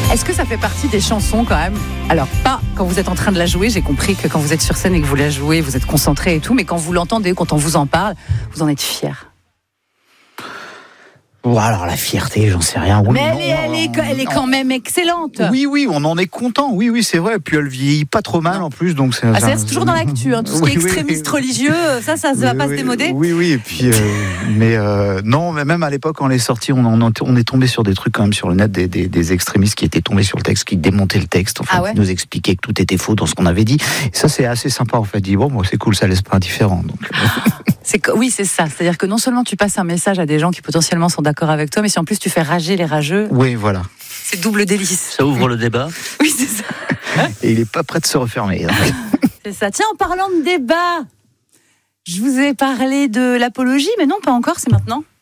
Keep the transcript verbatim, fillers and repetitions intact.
Est-ce que ça fait partie des chansons quand même ? Alors pas quand vous êtes en train de la jouer, j'ai compris que quand vous êtes sur scène et que vous la jouez, vous êtes concentré et tout, mais quand vous l'entendez, quand on vous en parle, vous en êtes fier. Bon, alors la fierté, j'en sais rien. Oui, mais elle, non, est, elle, est, elle est quand même excellente. Oui, oui, on en est content. Oui, oui, c'est vrai. Et puis elle vieillit pas trop mal en plus, donc c'est. Ah, c'est, c'est toujours dans l'actu, hein. Tout ce qui oui, est extrémiste oui, religieux, ça, ça ne oui, va pas oui, se démoder. Oui, oui. Et puis, euh, mais euh, non, mais même à l'époque, quand elle est sortie, on, en, on est tombé sur des trucs quand même sur le net, des, des, des extrémistes qui étaient tombés sur le texte, qui démontaient le texte, enfin, ah ouais qui nous expliquaient que tout était faux dans ce qu'on avait dit. Et ça, c'est assez sympa en fait. Dit bon, bon, c'est cool, ça laisse pas indifférent. Donc. C'est, oui, c'est ça. C'est-à-dire que non seulement tu passes un message à des gens qui potentiellement sont d'accord avec toi, mais si en plus tu fais rager les rageux. Oui, voilà. C'est double délice. Ça ouvre le débat. Oui, c'est ça. Et il est pas prêt de se refermer. C'est ça. Tiens, en parlant de débat, je vous ai parlé de l'apologie, mais non, pas encore, c'est maintenant.